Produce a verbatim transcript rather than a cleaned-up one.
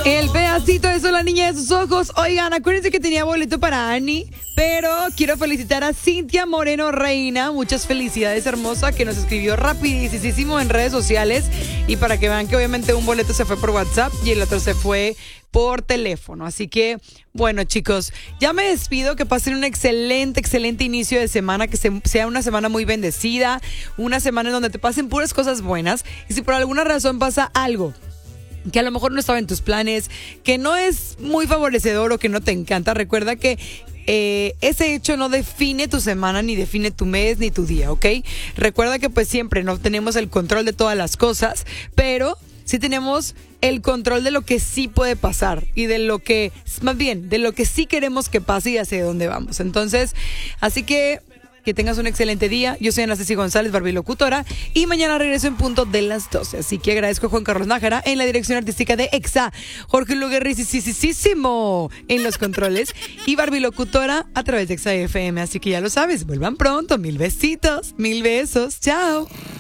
El pedacito de Soy la niña de sus ojos. Oigan, acuérdense que tenía boleto para Annie, pero quiero felicitar a Cintia Moreno Reina. Muchas felicidades, hermosa, que nos escribió rapidísimo en redes sociales. Y para que vean que obviamente un boleto se fue por WhatsApp y el otro se fue por teléfono. Así que, bueno, chicos, ya me despido. Que pasen un excelente, excelente inicio de semana. Que se, sea una semana muy bendecida. Una semana en donde te pasen puras cosas buenas. Y si por alguna razón pasa algo que a lo mejor no estaba en tus planes, que no es muy favorecedor o que no te encanta, recuerda que eh, ese hecho no define tu semana, ni define tu mes, ni tu día, ¿ok? Recuerda que pues siempre no tenemos el control de todas las cosas, pero sí tenemos el control de lo que sí puede pasar y de lo que, más bien, de lo que sí queremos que pase y hacia dónde vamos. Entonces, así que que tengas un excelente día. Yo soy Ana Ceci González, barbilocutora, y mañana regreso en punto de las doce. Así que agradezco a Juan Carlos Nájera en la dirección artística de Exa, Jorge Luguerricisísimo en los controles y barbilocutora a través de Exa F M. Así que ya lo sabes, vuelvan pronto. Mil besitos, mil besos. Chao.